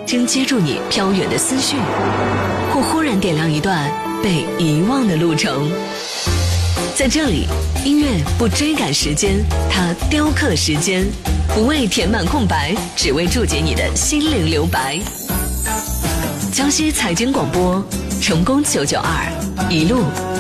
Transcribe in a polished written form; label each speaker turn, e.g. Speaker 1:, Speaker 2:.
Speaker 1: 正接住你飘远的思绪，或忽然点亮一段被遗忘的路程。在这里，音乐不追赶时间，它雕刻时间，不为填满空白，只为注解你的心灵留白。江西财经广播，成功992，一路